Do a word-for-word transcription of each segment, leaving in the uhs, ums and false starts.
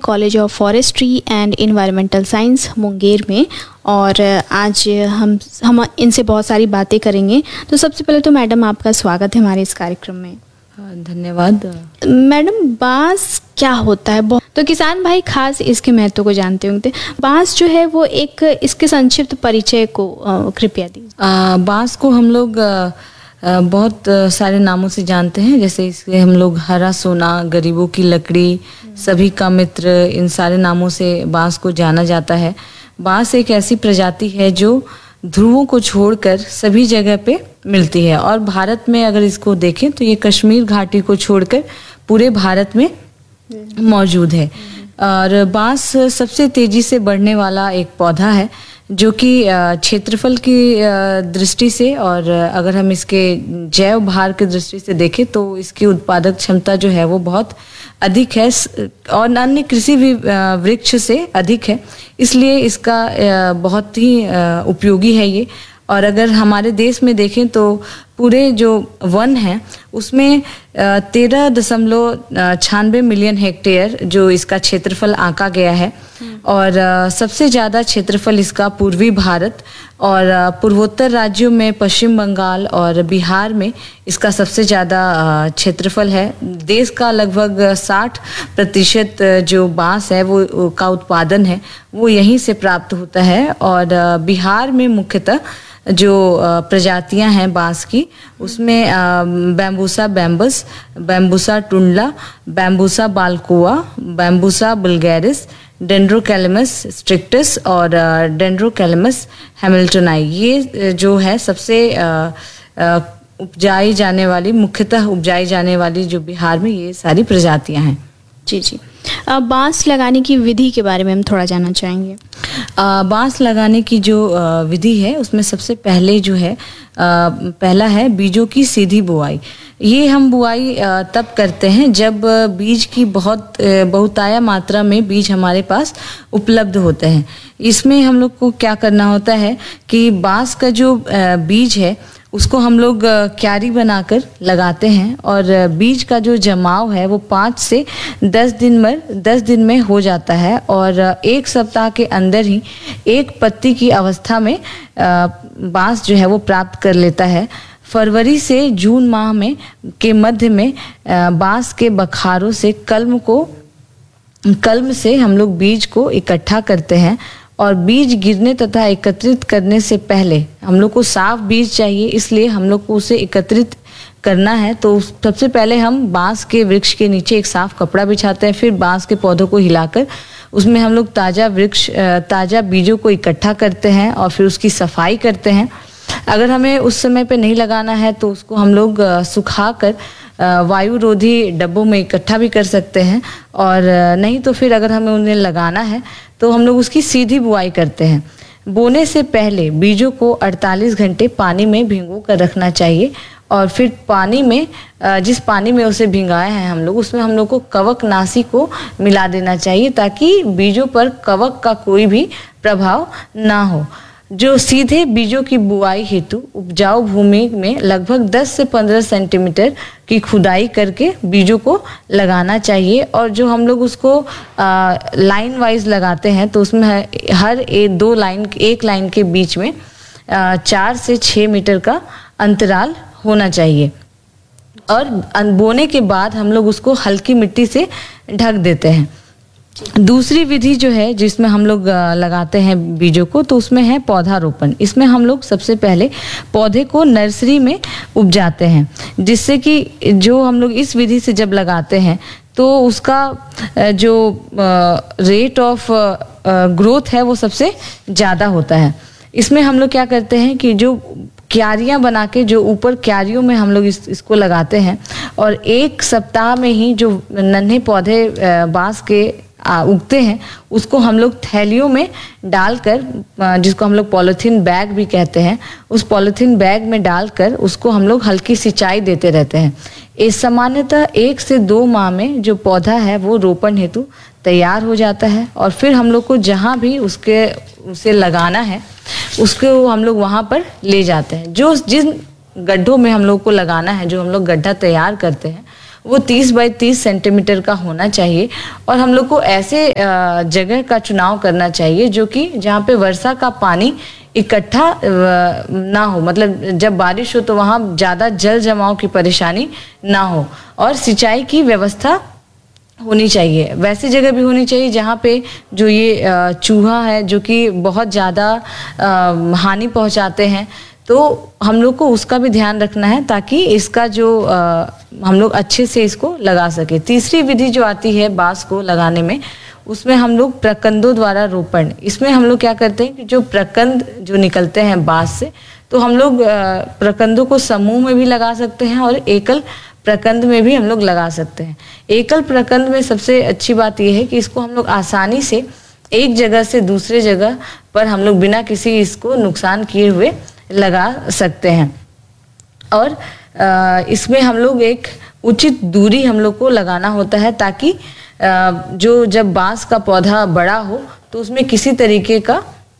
College of forestry and environmental science Munger में, और आज हम हम इनसे बहुत सारी बातें करेंगे। तो सबसे पहले तो मैडम आपका स्वागत है हमारे इस कार्यक्रम में। धन्यवाद। मैडम, बांस क्या होता है? तो किसान भाई खास इसके महत्व को जानते होंगे। बांस जो है वो एक, इसके संक्षिप्त परिचय को कृपया दीजिए। बांस को हम लोग आ, आ, बहुत सारे नामों से जानते हैं, जैसे इसके हम लोग हरा सोना, गरीबों की लकड़ी, सभी का मित्र, इन सारे नामों से बांस को जाना जाता है। बांस एक ऐसी प्रजाति है जो ध्रुवों को छोड़कर सभी जगह पे मिलती है, और भारत में अगर इसको देखें तो ये कश्मीर घाटी को छोड़कर पूरे भारत में मौजूद है। और बांस सबसे तेजी से बढ़ने वाला एक पौधा है, जो कि क्षेत्रफल की दृष्टि से और अगर हम इसके जैव भार की दृष्टि से देखें तो इसकी उत्पादक क्षमता जो है वो बहुत अधिक है और अन्य कृषि भी वृक्ष से अधिक है, इसलिए इसका बहुत ही उपयोगी है ये। और अगर हमारे देश में देखें तो पूरे जो वन है उसमें तेरह दशमलव छियानवे मिलियन हेक्टेयर जो इसका क्षेत्रफल आंका गया है, और सबसे ज़्यादा क्षेत्रफल इसका पूर्वी भारत और पूर्वोत्तर राज्यों में पश्चिम बंगाल और बिहार में इसका सबसे ज़्यादा क्षेत्रफल है। देश का लगभग साठ प्रतिशत जो बांस है वो का उत्पादन है वो यहीं से प्राप्त होता है, और बिहार में मुख्यतः जो प्रजातियां हैं बांस की उसमें बैम्बूसा बैम्बस, बैम्बूसा टुंडला, बैम्बूसा बाल्कोआ, बैम्बूसा बुल्गैरिस, डेंड्रोकैलेमस स्ट्रिक्टस और डेंड्रोकैलेमस हैमिल्टनाई, ये जो है सबसे उपजाई जाने वाली, मुख्यतः उपजाई जाने वाली जो बिहार में ये सारी प्रजातियां हैं। जी जी। बांस लगाने की विधि के बारे में हम थोड़ा जानना चाहेंगे। बांस लगाने की जो विधि है उसमें सबसे पहले जो है आ, पहला है बीजों की सीधी बुआई। ये हम बुआई तब करते हैं जब बीज की बहुत बहुताया मात्रा में बीज हमारे पास उपलब्ध होते हैं। इसमें हम लोग को क्या करना होता है कि बांस का जो बीज है उसको हम लोग क्यारी बनाकर लगाते हैं, और बीज का जो जमाव है वो पाँच से दस दिन में दस दिन में हो जाता है, और एक सप्ताह के अंदर ही एक पत्ती की अवस्था में बांस जो है वो प्राप्त कर लेता है। फरवरी से जून माह में के मध्य में बांस के बखारों से कलम को कलम से हम लोग बीज को इकट्ठा करते हैं, और बीज गिरने तथा एकत्रित करने से पहले हम लोग को साफ बीज चाहिए, इसलिए हम लोग को उसे एकत्रित करना है। तो सबसे पहले हम बांस के वृक्ष के नीचे एक साफ कपड़ा बिछाते हैं, फिर बांस के पौधों को हिलाकर उसमें हम लोग ताज़ा वृक्ष ताज़ा बीजों को इकट्ठा करते हैं और फिर उसकी सफाई करते हैं। अगर हमें उस समय पे नहीं लगाना है तो उसको हम लोग सुखा कर वायु रोधी डब्बों में इकट्ठा भी कर सकते हैं, और नहीं तो फिर अगर हमें उन्हें लगाना है तो हम लोग उसकी सीधी बुआई करते हैं। बोने से पहले बीजों को अड़तालीस घंटे पानी में भिगो कर रखना चाहिए, और फिर पानी में जिस पानी में उसे भिंगाया है हम लोग उसमें हम लोग को कवकनाशी को मिला देना चाहिए, ताकि बीजों पर कवक का कोई भी प्रभाव ना हो। जो सीधे बीजों की बुआई हेतु उपजाऊ भूमि में लगभग दस से पंद्रह सेंटीमीटर की खुदाई करके बीजों को लगाना चाहिए, और जो हम लोग उसको आ, लाइन वाइज लगाते हैं तो उसमें हर एक दो लाइन एक लाइन के बीच में आ, चार से छः मीटर का अंतराल होना चाहिए, और बोने के बाद हम लोग उसको हल्की मिट्टी से ढक देते हैं। दूसरी विधि जो है जिसमें हम लोग लगाते हैं बीजों को तो उसमें है पौधारोपण। इसमें हम लोग सबसे पहले पौधे को नर्सरी में उपजाते हैं, जिससे कि जो हम लोग इस विधि से जब लगाते हैं तो उसका जो रेट ऑफ ग्रोथ है वो सबसे ज़्यादा होता है। इसमें हम लोग क्या करते हैं कि जो क्यारियां बना के जो ऊपर क्यारियों में हम लोग इस, इसको लगाते हैं, और एक सप्ताह में ही जो नन्हे पौधे बांस के उगते हैं उसको हम लोग थैलियों में डालकर, जिसको हम लोग पॉलीथीन बैग भी कहते हैं, उस पॉलीथीन बैग में डालकर उसको हम लोग हल्की सिंचाई देते रहते हैं। इस सामान्यतः एक से दो माह में जो पौधा है वो रोपण हेतु तैयार हो जाता है, और फिर हम लोग को जहाँ भी उसके उसे लगाना है उसको हम लोग वहाँ पर ले जाते हैं। जो जिन गड्ढों में हम लोग को लगाना है, जो हम लोग गड्ढा तैयार करते हैं वो तीस बाई तीस सेंटीमीटर का होना चाहिए। और हम लोग को ऐसे जगह का चुनाव करना चाहिए जो कि जहाँ पे वर्षा का पानी इकट्ठा ना हो, मतलब जब बारिश हो तो वहाँ ज़्यादा जल जमाव की परेशानी ना हो, और सिंचाई की व्यवस्था होनी चाहिए। वैसी जगह भी होनी चाहिए जहाँ पे जो ये चूहा है जो कि बहुत ज़्यादा हानि पहुँचाते हैं, तो हम लोग को उसका भी ध्यान रखना है ताकि इसका जो आ, हम लोग अच्छे से इसको लगा सके। तीसरी विधि जो आती है बांस को लगाने में, उसमें हम लोग प्रकंदों द्वारा रोपण। इसमें हम लोग क्या करते हैं कि जो प्रकंद जो निकलते हैं बांस से, तो हम लोग प्रकंदों को समूह में भी लगा सकते हैं और एकल प्रकंद में भी हम लोग लगा सकते हैं। एकल प्रकंद में सबसे अच्छी बात यह है कि इसको हम लोग आसानी से एक जगह से दूसरे जगह पर हम लोग बिना किसी इसको नुकसान किए हुए लगा सकते हैं। और इसमें हम लोग एक उचित दूरी हम लोग को लगाना होता है ताकि जो जब बांस का पौधा बड़ा हो तो उसमें किसी तरीके का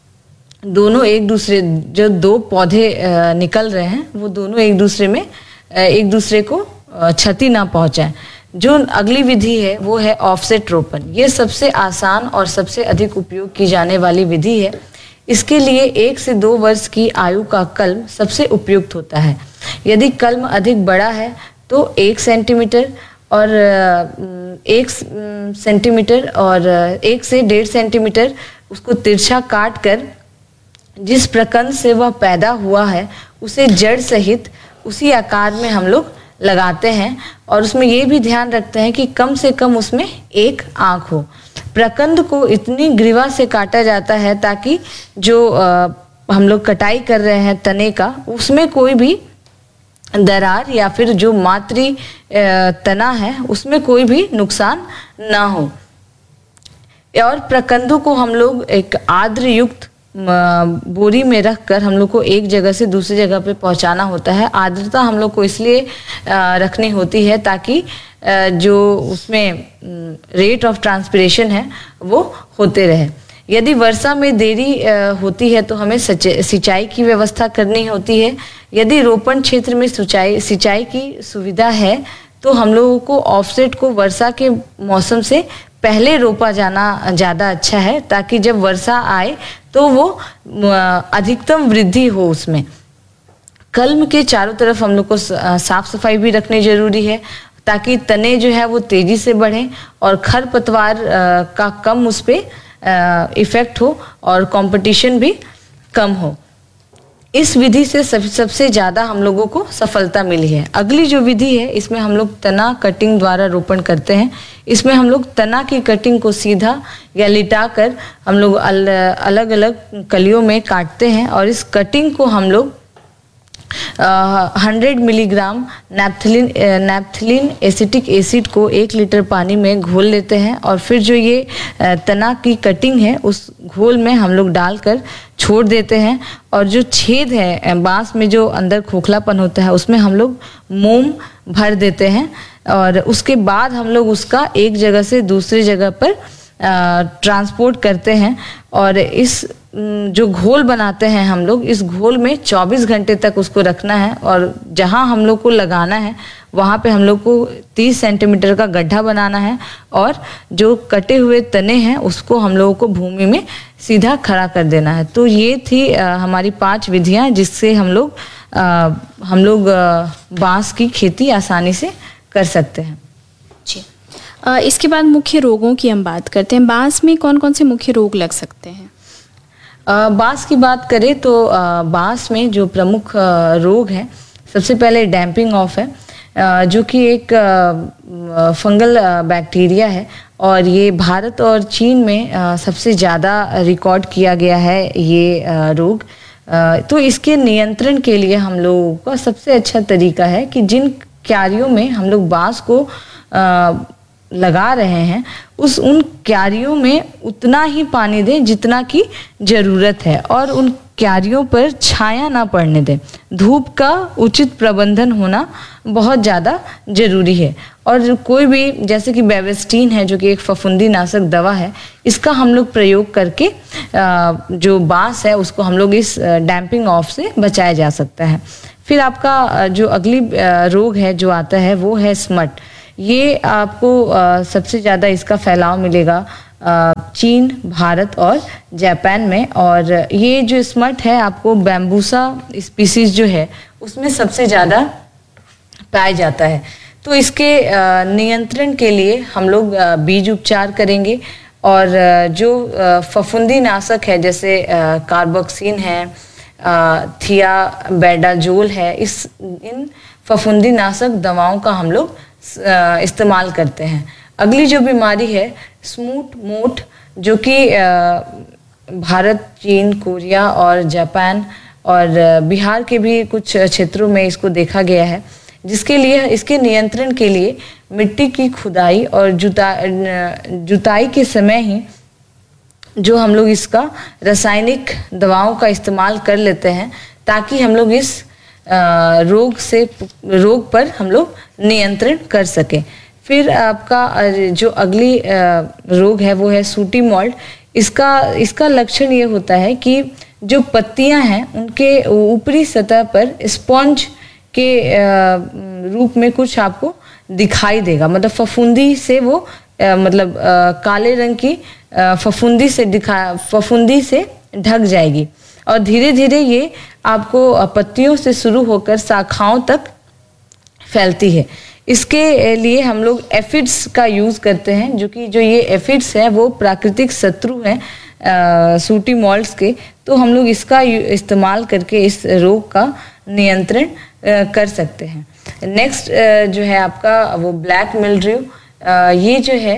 दोनों एक दूसरे जो दो पौधे निकल रहे हैं वो दोनों एक दूसरे में एक दूसरे को क्षति ना पहुंचाए। जो अगली विधि है वो है ऑफसेट रोपण। ये सबसे आसान और सबसे अधिक उपयोग की जाने वाली विधि है। इसके लिए एक से दो वर्ष की आयु का कलम सबसे उपयुक्त होता है। यदि कलम अधिक बड़ा है तो एक सेंटीमीटर और एक सेंटीमीटर और एक से डेढ़ सेंटीमीटर उसको तिरछा काट कर जिस प्रकंद से वह पैदा हुआ है उसे जड़ सहित उसी आकार में हम लोग लगाते हैं। और उसमें ये भी ध्यान रखते हैं कि कम से कम उसमें एक आंख हो। प्रकंद को इतनी ग्रीवा से काटा जाता है ताकि जो आ, हम लोग कटाई कर रहे हैं तने का, उसमें कोई भी दरार या फिर जो मातृ तना है उसमें कोई भी नुकसान ना हो। और प्रकंदों को हम लोग एक आर्द्र युक्त बोरी में रखकर हम लोग को एक जगह से दूसरी जगह पे पहुंचाना होता है। आर्द्रता हम लोग को इसलिए रखनी होती है ताकि जो उसमें रेट ऑफ ट्रांसपिरेशन है वो होते रहे। यदि वर्षा में देरी होती है तो हमें सिंचाई की व्यवस्था करनी होती है। यदि रोपण क्षेत्र में सिंचाई सिंचाई की सुविधा है तो हम लोगों को ऑफसेट को वर्षा के मौसम से पहले रोपा जाना ज़्यादा अच्छा है ताकि जब वर्षा आए तो वो अधिकतम वृद्धि हो उसमें। कलम के चारों तरफ हम लोग को साफ सफाई भी रखनी जरूरी है ताकि तने जो है वो तेजी से बढ़ें और खरपतवार का कम उस पर इफेक्ट हो और कंपटीशन भी कम हो। इस विधि से सब, सबसे ज़्यादा हम लोगों को सफलता मिली है। अगली जो विधि है इसमें हम लोग तना कटिंग द्वारा रोपण करते हैं। इसमें हम लोग तना की कटिंग को सीधा या लिटा कर हम लोग अल, अलग अलग कलियों में काटते हैं और इस कटिंग को हम लोग hundred milligram naphthalene naphthalene acetic acid को एक लीटर पानी में घोल लेते हैं और फिर जो ये तना की कटिंग है उस घोल में हम लोग डालकर छोड़ देते हैं। और जो छेद है बांस में जो अंदर खोखलापन होता है उसमें हम लोग मोम भर देते हैं और उसके बाद हम लोग उसका एक जगह से दूसरी जगह पर ट्रांसपोर्ट करते हैं। और इस जो घोल बनाते हैं हम लोग, इस घोल में चौबीस घंटे तक उसको रखना है और जहां हम लोग को लगाना है वहां पे हम लोग को तीस सेंटीमीटर का गड्ढा बनाना है और जो कटे हुए तने हैं उसको हम लोगों को भूमि में सीधा खड़ा कर देना है। तो ये थी आ, हमारी पांच विधियां जिससे हम लोग आ, हम लोग बांस की खेती आसानी से कर सकते हैं। जी, आ, इसके बाद मुख्य रोगों की हम बात करते हैं। बांस में कौन कौन से मुख्य रोग लग सकते हैं? बांस की बात करें तो बांस में जो प्रमुख रोग है, सबसे पहले डैम्पिंग ऑफ है जो कि एक फंगल बैक्टीरिया है और ये भारत और चीन में सबसे ज़्यादा रिकॉर्ड किया गया है ये रोग। तो इसके नियंत्रण के लिए हम लोगों का सबसे अच्छा तरीका है कि जिन क्यारियों में हम लोग बांस को लगा रहे हैं उस उन क्यारियों में उतना ही पानी दें जितना की ज़रूरत है और उन क्यारियों पर छाया ना पड़ने दें। धूप का उचित प्रबंधन होना बहुत ज़्यादा ज़रूरी है। और कोई भी जैसे कि बेवेस्टीन है जो कि एक फफूंदी नाशक दवा है, इसका हम लोग प्रयोग करके जो बांस है उसको हम लोग इस डैम्पिंग ऑफ से बचाया जा सकता है। फिर आपका जो अगली रोग है जो आता है वो है स्मट। ये आपको सबसे ज़्यादा इसका फैलाव मिलेगा चीन, भारत और जापान में। और ये जो स्मट है आपको बैम्बूसा स्पीसीज जो है उसमें सबसे ज़्यादा पाया जाता है। तो इसके नियंत्रण के लिए हम लोग बीज उपचार करेंगे और जो फफूंदी नाशक है जैसे कार्बोक्सिन है, थियाबेंडाजोल है, इस इन फफूंदी नाशक दवाओं का हम लोग इस्तेमाल करते हैं। अगली जो बीमारी है स्मूथ मोट, जो कि भारत, चीन, कोरिया और जापान और बिहार के भी कुछ क्षेत्रों में इसको देखा गया है, जिसके लिए इसके नियंत्रण के लिए मिट्टी की खुदाई और जुता जुताई के समय ही जो हम लोग इसका रासायनिक दवाओं का इस्तेमाल कर लेते हैं, ताकि हम लोग इस रोग से रोग पर हम लोग नियंत्रण कर सकें। फिर आपका जो अगली रोग है वो है सूटी मोल्ड। इसका इसका लक्षण ये होता है कि जो पत्तियां हैं उनके ऊपरी सतह पर स्पंज के रूप में कुछ आपको दिखाई देगा, मतलब फफूंदी से वो मतलब काले रंग की फफूंदी से दिखा फफूंदी से ढक जाएगी और धीरे धीरे ये आपको पत्तियों से शुरू होकर शाखाओं तक फैलती है। इसके लिए हम लोग एफिड्स का यूज़ करते हैं, जो कि जो ये एफिड्स है वो प्राकृतिक शत्रु हैं सूटी मोल्ड्स के। तो हम लोग इसका इस्तेमाल करके इस रोग का नियंत्रण कर सकते हैं। नेक्स्ट जो है आपका वो ब्लैक मिल्ड्यू। ये जो है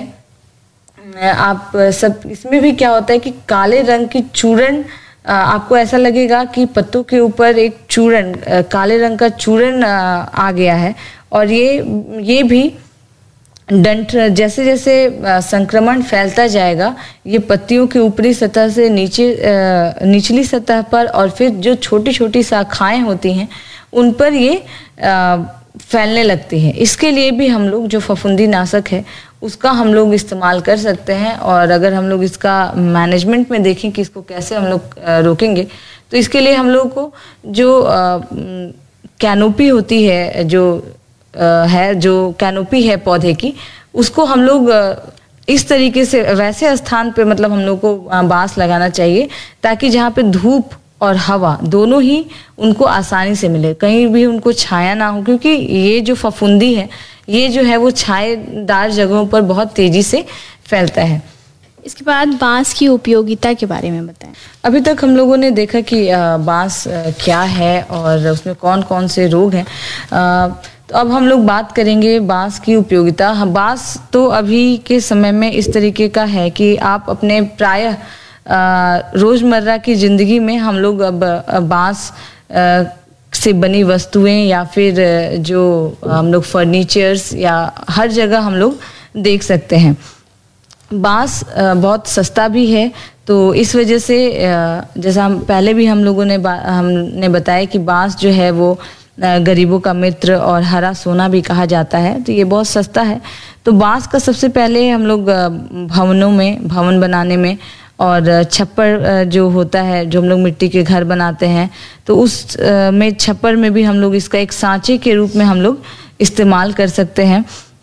आप सब इसमें भी क्या होता है कि काले रंग की चूर्ण, आपको ऐसा लगेगा कि पत्तों के ऊपर एक चूर्ण, काले रंग का चूर्ण आ गया है। और ये ये भी डंठ जैसे जैसे संक्रमण फैलता जाएगा, ये पत्तियों की ऊपरी सतह से नीचे निचली सतह पर और फिर जो छोटी छोटी शाखाएं होती हैं उन पर ये फैलने लगती हैं। इसके लिए भी हम लोग जो फफूंदी नाशक है उसका हम लोग इस्तेमाल कर सकते हैं। और अगर हम लोग इसका मैनेजमेंट में देखें कि इसको कैसे हम लोग रोकेंगे, तो इसके लिए हम लोग को जो कैनोपी होती है, जो है जो कैनोपी है पौधे की, उसको हम लोग इस तरीके से वैसे स्थान पे मतलब हम लोग को बांस लगाना चाहिए ताकि जहाँ पे धूप और हवा दोनों ही उनको आसानी से मिले, कहीं भी उनको छाया ना हो, क्योंकि ये जो फफूंदी है ये जो है वो छायेदार जगहों पर बहुत तेजी से फैलता है। इसके बाद बांस की उपयोगिता के बारे में बताएं। अभी तक हम लोगों ने देखा कि बांस क्या है और उसमें कौन कौन से रोग हैं। तो अब हम लोग बात करेंगे बांस की उपयोगिता। बांस तो अभी के समय में इस तरीके का है कि आप अपने प्रायः रोज़मर्रा की ज़िंदगी में हम लोग अब बांस से बनी वस्तुएं या फिर जो हम लोग फर्नीचर्स या हर जगह हम लोग देख सकते हैं। बांस बहुत सस्ता भी है, तो इस वजह से जैसा हम पहले भी हम लोगों ने हमने बताया कि बांस जो है वो गरीबों का मित्र और हरा सोना भी कहा जाता है, तो ये बहुत सस्ता है। तो बांस का सबसे पहले हम लोग भवनों में भवन बनाने में और छप्पर जो होता है, जो हम लोग मिट्टी के घर बनाते हैं, तो उस में छप्पर में भी हम लोग इसका एक सांचे के रूप में हम लोग इस्तेमाल कर सकते हैं।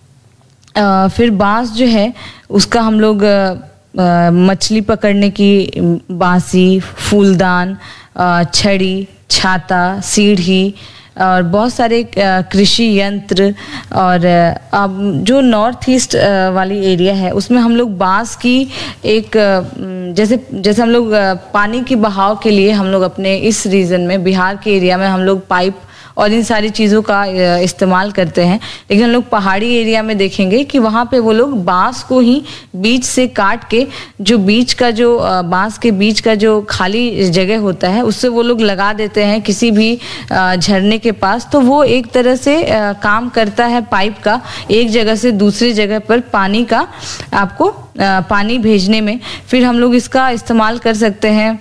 फिर बांस जो है उसका हम लोग मछली पकड़ने की बांसी, फूलदान, छड़ी, छाता, सीढ़ी और बहुत सारे कृषि यंत्र। और अब जो नॉर्थ ईस्ट वाली एरिया है उसमें हम लोग बांस की एक जैसे जैसे हम लोग पानी की बहाव के लिए हम लोग अपने इस रीजन में बिहार के एरिया में हम लोग पाइप और इन सारी चीज़ों का इस्तेमाल करते हैं, लेकिन हम लोग पहाड़ी एरिया में देखेंगे कि वहाँ पे वो लोग बांस को ही बीच से काट के, जो बीच का जो बांस के बीच का जो खाली जगह होता है उससे वो लोग लगा देते हैं किसी भी झरने के पास। तो वो एक तरह से काम करता है पाइप का, एक जगह से दूसरी जगह पर पानी का आपको पानी भेजने में। फिर हम लोग इसका इस्तेमाल कर सकते हैं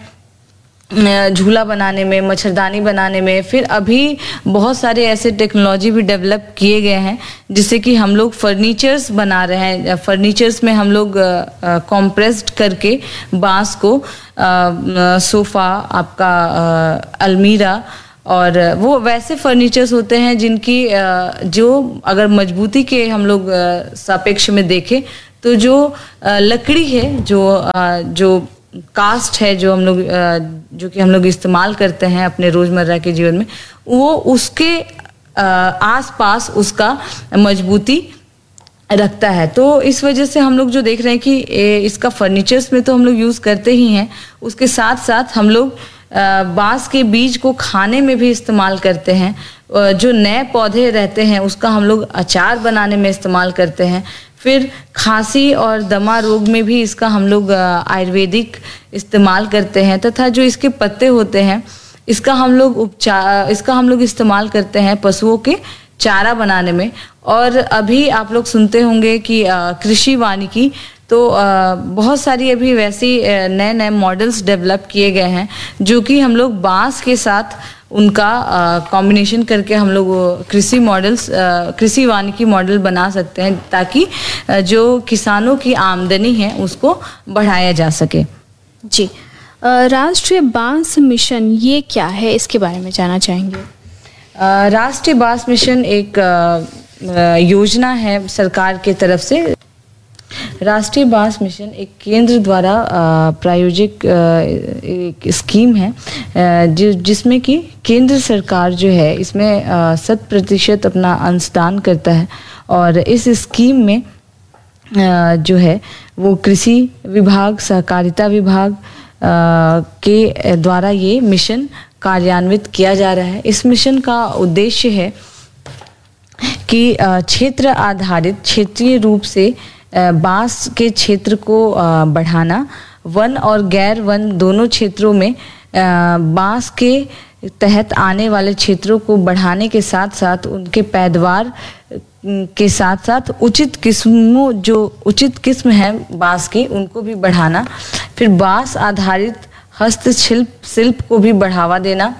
झूला बनाने में, मच्छरदानी बनाने में। फिर अभी बहुत सारे ऐसे टेक्नोलॉजी भी डेवलप किए गए हैं जिससे कि हम लोग फर्नीचर्स बना रहे हैं। फर्नीचर्स में हम लोग कॉम्प्रेस्ड करके बांस को सोफ़ा, आपका अलमीरा और वो वैसे फर्नीचर्स होते हैं जिनकी जो अगर मजबूती के हम लोग सापेक्ष में देखें तो जो लकड़ी है, जो जो कास्ट है, जो हम लोग जो कि हम लोग इस्तेमाल करते हैं अपने रोजमर्रा के जीवन में, वो उसके आसपास उसका मजबूती रखता है। तो इस वजह से हम लोग जो देख रहे हैं कि इसका फर्नीचर्स में तो हम लोग यूज़ करते ही हैं, उसके साथ साथ हम लोग बांस के बीज को खाने में भी इस्तेमाल करते हैं। जो नए पौधे रहते हैं उसका हम लोग अचार बनाने में इस्तेमाल करते हैं। फिर खांसी और दमा रोग में भी इसका हम लोग आयुर्वेदिक इस्तेमाल करते हैं, तथा जो इसके पत्ते होते हैं इसका हम लोग उपचार इसका हम लोग इस्तेमाल करते हैं पशुओं के चारा बनाने में। और अभी आप लोग सुनते होंगे कि कृषि वानिकी, तो आ, बहुत सारी अभी वैसी नए नए मॉडल्स डेवलप किए गए हैं जो कि हम लोग बांस के साथ उनका कॉम्बिनेशन करके हम लोग कृषि मॉडल्स कृषि वानिकी मॉडल बना सकते हैं, ताकि जो किसानों की आमदनी है उसको बढ़ाया जा सके। जी, राष्ट्रीय बांस मिशन ये क्या है, इसके बारे में जानना चाहेंगे। राष्ट्रीय बांस मिशन एक योजना है सरकार की तरफ से। राष्ट्रीय बांस मिशन एक केंद्र द्वारा प्रायोजित एक स्कीम है जि, जिसमें कि केंद्र सरकार जो है इसमें शत प्रतिशत अपना अंशदान करता है। और इस स्कीम में जो है वो कृषि विभाग, सहकारिता विभाग के द्वारा ये मिशन कार्यान्वित किया जा रहा है। इस मिशन का उद्देश्य है कि क्षेत्र आधारित क्षेत्रीय रूप से बांस के क्षेत्र को बढ़ाना, वन और गैर वन दोनों क्षेत्रों में बांस के तहत आने वाले क्षेत्रों को बढ़ाने के साथ साथ उनके पैदावार के साथ साथ उचित किस्मों जो उचित किस्म है बांस की उनको भी बढ़ाना। फिर बांस आधारित हस्तशिल्प शिल्प को भी बढ़ावा देना,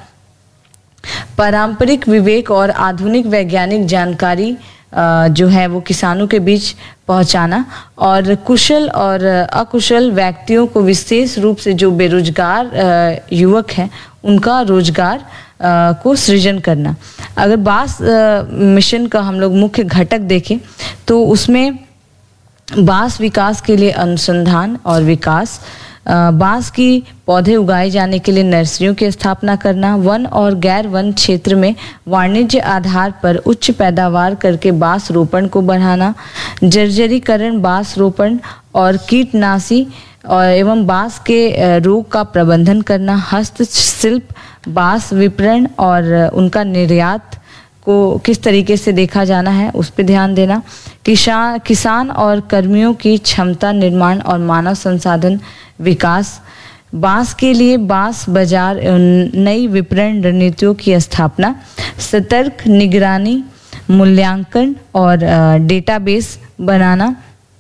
पारंपरिक विवेक और आधुनिक वैज्ञानिक जानकारी जो है वो किसानों के बीच पहुंचाना, और कुशल और अकुशल व्यक्तियों को विशेष रूप से जो बेरोजगार युवक हैं उनका रोजगार को सृजन करना। अगर बांस मिशन का हम लोग मुख्य घटक देखें तो उसमें बांस विकास के लिए अनुसंधान और विकास, बांस की पौधे उगाए जाने के लिए नर्सरियों की स्थापना करना, वन और गैर वन क्षेत्र में वाणिज्य आधार पर उच्च पैदावार करके बांस रोपण को बढ़ाना, जर्जरीकरण, बांस रोपण और कीटनाशी और एवं बांस के रोग का प्रबंधन करना, हस्तशिल्प, बांस विपणन और उनका निर्यात को किस तरीके से देखा जाना है उस पर ध्यान देना, किसान किसान और कर्मियों की क्षमता निर्माण और मानव संसाधन विकास, बांस के लिए बांस बाजार नई विपणन रणनीतियों की स्थापना, सतर्क निगरानी, मूल्यांकन और डेटाबेस बनाना।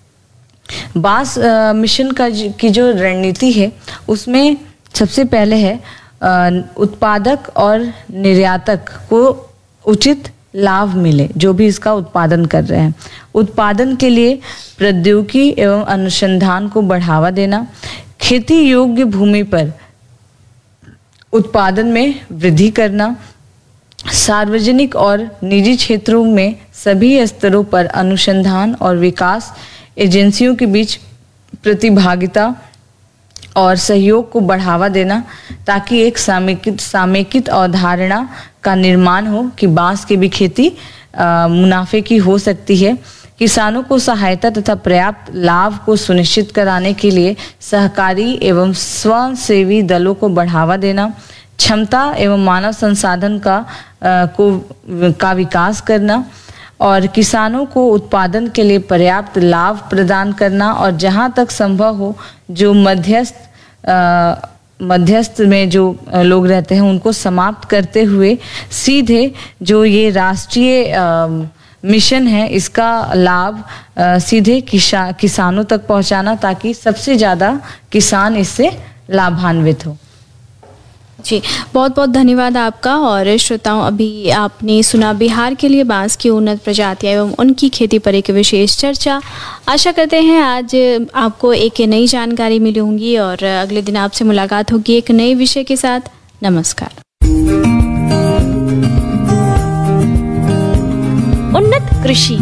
बांस मिशन का की जो रणनीति है उसमें सबसे पहले है उत्पादक और निर्यातक को उचित लाभ मिले जो भी इसका उत्पादन कर रहे हैं। उत्पादन के लिए प्रौद्योगिकी एवं अनुसंधान को बढ़ावा देना, खेती योग्य भूमि पर उत्पादन में वृद्धि करना, सार्वजनिक और निजी क्षेत्रों में सभी स्तरों पर अनुसंधान और विकास एजेंसियों के बीच प्रतिभागिता और सहयोग को बढ़ावा देना, ताकि एक सामेकित सामेकित अवधारणा का निर्माण हो कि बांस की भी खेती आ, मुनाफे की हो सकती है। किसानों को सहायता तथा पर्याप्त लाभ को सुनिश्चित कराने के लिए सहकारी एवं स्वयंसेवी दलों को बढ़ावा देना, क्षमता एवं मानव संसाधन का आ, को का विकास करना और किसानों को उत्पादन के लिए पर्याप्त लाभ प्रदान करना, और जहां तक संभव हो जो मध्यस्थ मध्यस्थ में जो लोग रहते हैं उनको समाप्त करते हुए सीधे जो ये राष्ट्रीय मिशन है इसका लाभ सीधे किसा, किसानों तक पहुंचाना, ताकि सबसे ज़्यादा किसान इससे लाभान्वित हो। जी, बहुत बहुत धन्यवाद आपका। और श्रोताओं, अभी आपने सुना बिहार के लिए बांस की उन्नत प्रजातियां एवं उनकी खेती पर एक विशेष चर्चा। आशा करते हैं आज आपको एक नई जानकारी मिली होगी और अगले दिन आपसे मुलाकात होगी एक नए विषय के साथ। नमस्कार। कृषि।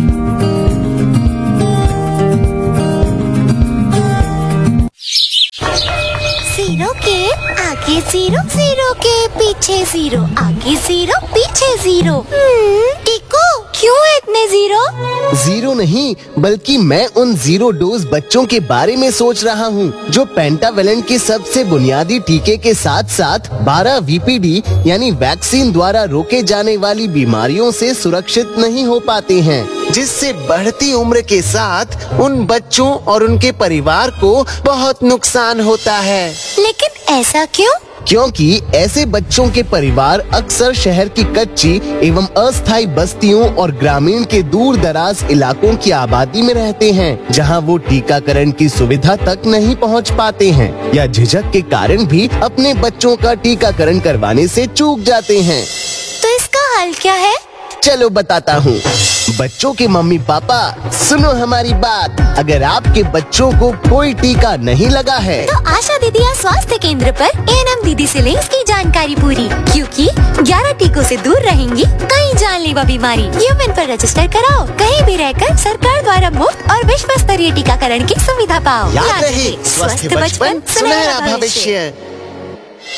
जीरो के आगे जीरो, जीरो के पीछे जीरो, आगे जीरो पीछे जीरो। टीको, क्यों इतने जीरो? जीरो नहीं, बल्कि मैं उन जीरो डोज बच्चों के बारे में सोच रहा हूँ जो पेंटावेलेंट के सबसे बुनियादी टीके के साथ साथ बारह वी पी डी यानी वैक्सीन द्वारा रोके जाने वाली बीमारियों से सुरक्षित नहीं हो पाते हैं, जिससे बढ़ती उम्र के साथ उन बच्चों और उनके परिवार को बहुत नुकसान होता है। लेकिन ऐसा क्यों? क्योंकि ऐसे बच्चों के परिवार अक्सर शहर की कच्ची एवं अस्थायी बस्तियों और ग्रामीण के दूर दराज इलाकों की आबादी में रहते हैं, जहां वो टीकाकरण की सुविधा तक नहीं पहुंच पाते हैं या झिझक के कारण भी अपने बच्चों का टीकाकरण करवाने से चूक जाते हैं। तो इसका हल क्या है? चलो बताता हूँ। बच्चों के मम्मी पापा सुनो हमारी बात, अगर आपके बच्चों को कोई टीका नहीं लगा है तो आशा दीदी या स्वास्थ्य केंद्र पर एएनएम दीदी से लें इसकी जानकारी पूरी, क्योंकि ग्यारह टीकों से दूर रहेंगी कई जानलेवा बीमारी। यूमेन पर रजिस्टर कराओ, कहीं भी रहकर सरकार द्वारा मुफ्त और विश्व स्तरीय टीकाकरण की सुविधा पाओ। याद रहे, स्वस्थ बचपन सुनहरा भविष्य।